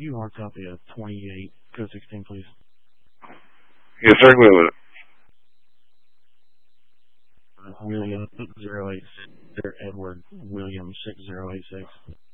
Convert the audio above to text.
you hard copy of 28, code 16, please? Yes, sir. Go with it. William 086, Edward William 6086.